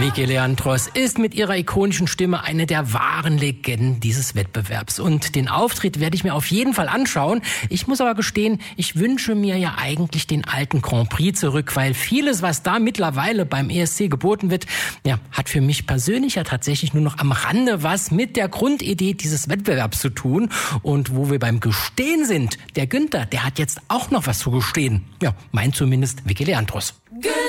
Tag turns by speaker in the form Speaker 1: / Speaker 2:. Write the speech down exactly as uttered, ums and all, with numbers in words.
Speaker 1: Vicky Leandros ist mit ihrer ikonischen Stimme eine der wahren Legenden dieses Wettbewerbs. Und den Auftritt werde ich mir auf jeden Fall anschauen. Ich muss aber gestehen, ich wünsche mir ja eigentlich den alten Grand Prix zurück, weil vieles, was da mittlerweile beim E S C geboten wird, ja, hat für mich persönlich ja tatsächlich nur noch am Rande was mit der Grundidee dieses Wettbewerbs zu tun. Und wo wir beim Gestehen sind, der Günther, der hat jetzt auch noch was zu gestehen. Ja, meint zumindest Vicky Leandros.
Speaker 2: Good.